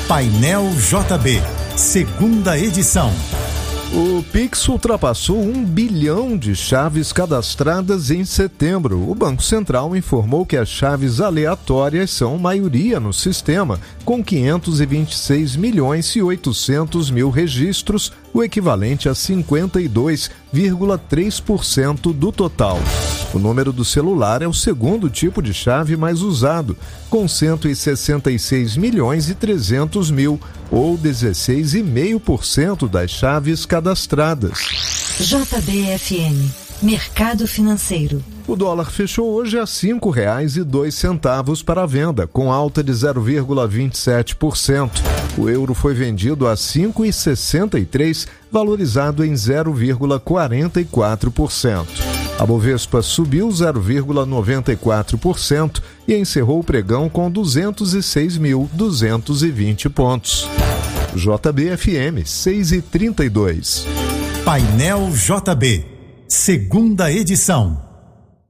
Painel JB, segunda edição. O Pix ultrapassou 1 bilhão de chaves cadastradas em setembro. O Banco Central informou que as chaves aleatórias são maioria no sistema, com 526 milhões e 800 mil registros, o equivalente a 52,3% do total. O número do celular é o segundo tipo de chave mais usado, com 166 milhões e 300 mil, ou 16,5% das chaves cadastradas. JBFM, Mercado Financeiro. O dólar fechou hoje a R$ 5,02 para a venda, com alta de 0,27%. O euro foi vendido a R$ 5,63, valorizado em 0,44%. A Bovespa subiu 0,94% e encerrou o pregão com 206.220 pontos. JBFM 6,32. Painel JB, segunda edição.